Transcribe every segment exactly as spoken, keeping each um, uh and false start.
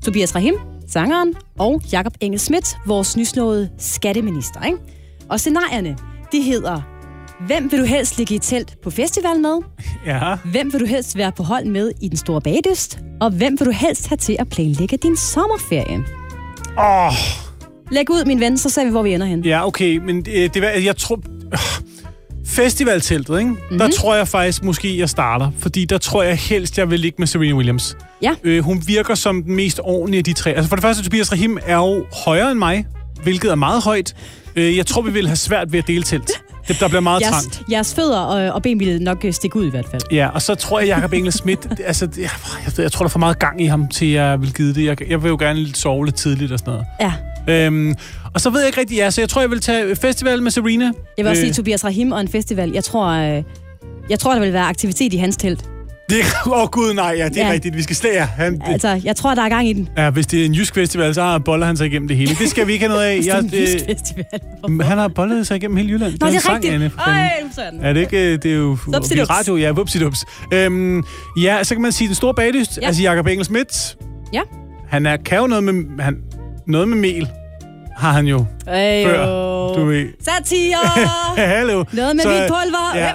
Tobias Rahim, sangeren, og Jakob Engel-Schmidt, vores nyslåede skatteminister. Ikke? Og scenarierne, de hedder: hvem vil du helst ligge i telt på festival med? Ja. Hvem vil du helst være på hold med i den store bagedyst? Og hvem vil du helst have til at planlægge din sommerferie? Åh... Oh. Læg ud, min ven, så ser vi, hvor vi ender hen. Ja, okay, men det, det jeg tror... Festivalteltet, ikke? Mm-hmm. Der tror jeg faktisk, måske jeg starter. Fordi der tror jeg helst, jeg vil ligge med Serena Williams. Ja. Øh, hun virker som den mest ordentlige af de tre. Altså for det første, Tobias Rahim er jo højere end mig, hvilket er meget højt. Øh, jeg tror, vi vil have svært ved at dele telt. Det, der bliver meget jeres, trangt. Jeres fødder og, og ben ville nok stikke ud i hvert fald. Ja, og så tror jeg, Jakob Engel-Schmidt... altså, jeg, jeg, jeg tror, der er for meget gang i ham, til jeg vil give det. Jeg, jeg vil jo gerne sove lidt tidligt og sådan noget. Ja. Øhm, og så ved jeg ikke rigtig, ja, så jeg tror, jeg vil tage festival med Serena. Jeg vil også øh. sige Tobias Rahim og en festival. Jeg tror, øh, jeg tror, der vil være aktivitet i hans telt. Det er, åh oh, gud, nej, ja, det er ja. rigtigt. Vi skal slæge. Han, altså, jeg tror, der er gang i den. Ja, hvis det er en jysk festival, så har boller han sig igennem det hele. Det skal vi ikke have noget af. Hvis det er en jeg, jysk festival. Han har bollet sig igennem hele Jylland. Nå, det er, det er rigtigt. Ej, sådan. Er det ikke? Det er jo radio. Ja, vupsidups. Øhm, ja, så kan man sige, den store bagdyst. Ja. Altså, Jakob Engel-Schmidt. Ja. Han er, kan jo noget med, han, noget med mel. Har han jo Ej, før, du ved. Satire! Hallo. Noget med så, hvidpulver. Ja.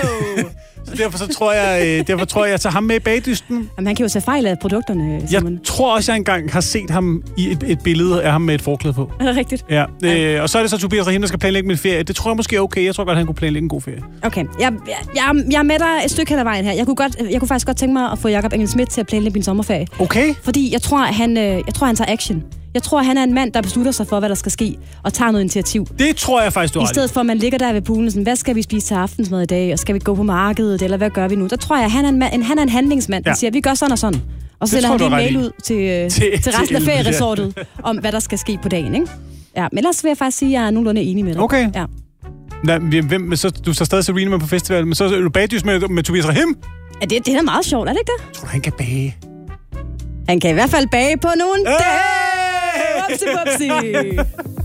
Så derfor så tror jeg, derfor tror jeg, jeg tager ham med i bagdysten. Jamen, han kan jo tage fejl af produkterne, Simon. Jeg tror også, jeg engang har set ham i et, et billede af ham med et forklæde på. Er det rigtigt? Ja. Øh, og så er det så Tobias Rahim, der skal planlægge min ferie. Det tror jeg måske er okay. Jeg tror godt, han kunne planlægge en god ferie. Okay. Jeg, jeg, jeg er med dig et stykke hen ad vejen her. Jeg kunne, godt, jeg kunne faktisk godt tænke mig at få Jakob Engel-Schmidt til at planlægge min sommerferie. Okay. Fordi jeg tror, han, jeg tror, han tager action. Jeg tror, han er en mand, der beslutter sig for, hvad der skal ske, og tager noget initiativ. Det tror jeg faktisk, du har. I stedet for, at man ligger der ved poolen, sådan, hvad skal vi spise til aftensmad i dag, og skal vi gå på markedet, eller hvad gør vi nu? Der tror jeg, at han er en, mand, han er en handlingsmand, der ja. siger, vi gør sådan og sådan. Og så sender han lige en mail ud til, til, til resten af ferieresortet, om hvad der skal ske på dagen, ikke? Ja, men ellers vil jeg faktisk sige, at jeg er nogenlunde enig med dig. Okay. Ja. Nå, hvem, så, du tager stadig Serena med på festival, men så er du bagdyst med, med Tobias Rahim? Ja, det, det er meget sjovt, er det ikke det? Jeg tror, han kan bage. Han kan i hvert fald bage på nogle hey! dage! Upsi, upsi.